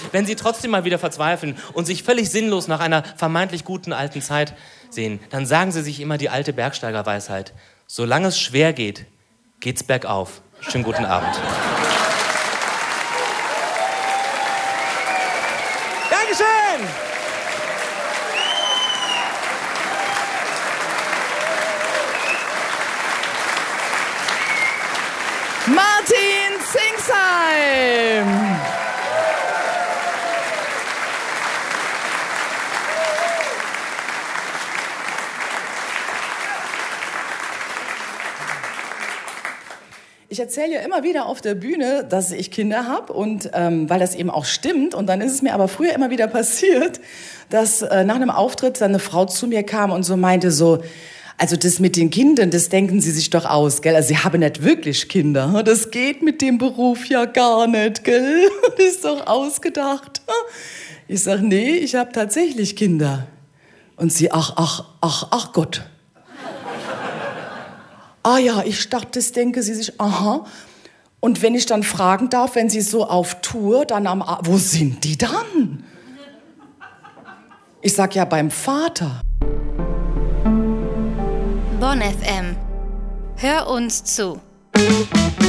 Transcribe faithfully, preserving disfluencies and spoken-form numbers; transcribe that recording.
wenn sie trotzdem mal wieder verzweifeln und sich völlig sinnlos nach einer vermeintlich guten alten Zeit sehen, dann sagen sie sich immer die alte Bergsteigerweisheit. Solange es schwer geht, geht's bergauf. Schönen guten Abend. Dankeschön! Martin Zingsheim! Ich erzähle ja immer wieder auf der Bühne, dass ich Kinder habe und ähm, weil das eben auch stimmt. Und dann ist es mir aber früher immer wieder passiert, dass äh, nach einem Auftritt dann eine Frau zu mir kam und so meinte so, also das mit den Kindern, das denken Sie sich doch aus, gell? Also Sie haben nicht wirklich Kinder. Das geht mit dem Beruf ja gar nicht, gell? Das ist doch ausgedacht. Ich sag, nee, ich habe tatsächlich Kinder. Und sie, ach, ach, ach, ach Gott. Ah ja, ich dachte, das denke sie sich, aha. Und wenn ich dann fragen darf, wenn sie so auf Tour, dann am A- wo sind die dann? Ich sag ja beim Vater. Bonn F M. Hör uns zu.